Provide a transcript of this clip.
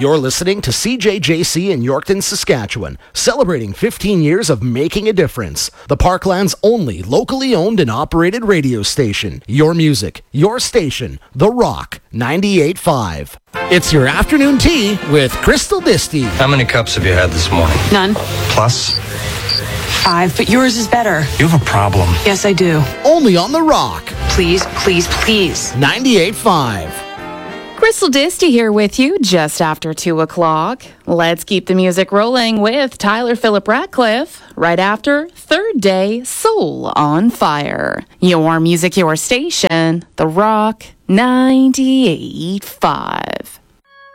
You're listening to CJJC in Yorkton, Saskatchewan, celebrating 15 years of making a difference. The Parkland's only locally owned and operated radio station. Your music, your station, The Rock 98.5. It's your afternoon tea with Crystal Disty. How many cups have you had this morning? None. Plus? 5, but yours is better. You have a problem. Yes, I do. Only on The Rock Please, please, please. 98.5. Crystal Disty here with you just after 2 o'clock. Let's keep the music rolling with Tyler Phillip Ratcliffe right after Third Day Soul on Fire. Your music, your station, The Rock 98.5.